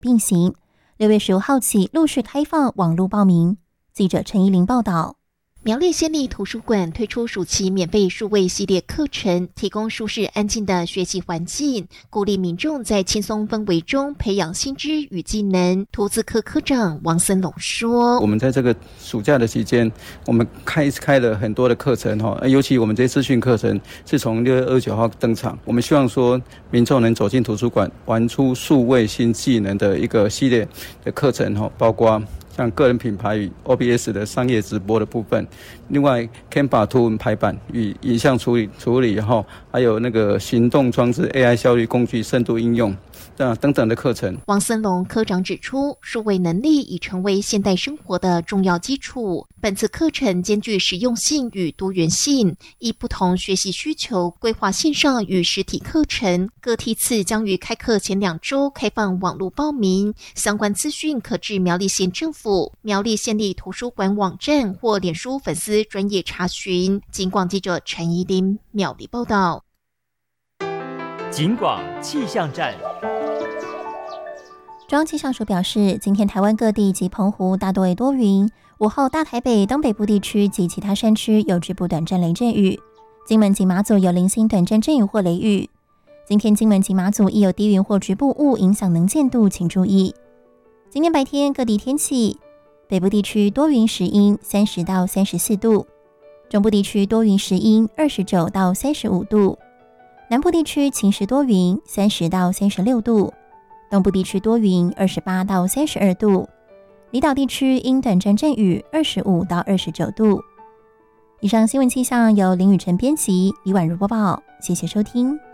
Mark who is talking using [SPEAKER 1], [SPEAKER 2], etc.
[SPEAKER 1] 并行，6月15号起陆续开放网络报名。记者陈怡玲报道。
[SPEAKER 2] 苗栗县立图书馆推出暑期免费数位系列课程，提供舒适安静的学习环境，鼓励民众在轻松氛围中培养新知与技能。图资科科长王森龙说：“
[SPEAKER 3] 我们在这个暑假的期间，我们开了很多的课程尤其我们这些资讯课程是从6月29号登场。我们希望说，民众能走进图书馆，玩出数位新技能的一个系列的课程包括像个人品牌与 OBS 的商业直播的部分，另外 Canva 图文排版与影像处理还有那个行动装置 AI 效率工具深度应用等等的课程。
[SPEAKER 2] 王森龙科长指出，数位能力已成为现代生活的重要基础。本次课程兼具实用性与多元性，依不同学习需求规划线上与实体课程。各梯次将于开课前2周开放网络报名，相关资讯可至苗栗县政府苗栗县立图书馆网站或脸书粉丝专页查询。警广记者陈怡琳苗栗报道。
[SPEAKER 4] 警广气象站。
[SPEAKER 1] 中央气象署表示，今天台湾各地及澎湖大多为多云，5号大台北、东北部地区及其他山区有局部短暂雷阵雨，金门及马祖有零星短暂阵雨或雷雨。今天金门及马祖亦有低云或局部雾影响能见度，请注意。今天白天各地天气，北部地区多云时阴30到34度，中部地区多云时阴29到35度，南部地区晴时多云30到36度，东部地区多云28到32度，离岛地区因短暂阵雨25到29度。以上新闻气象由林雨晨编辑，李婉如播报，谢谢收听。